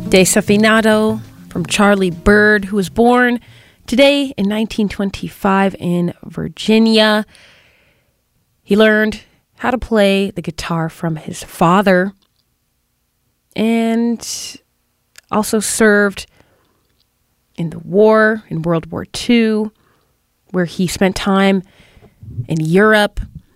Desafinado from Charlie Byrd, who was born today in 1925 in Virginia. He learned how to play the guitar from his father and also served in the war, in World War II, where he spent time in Europe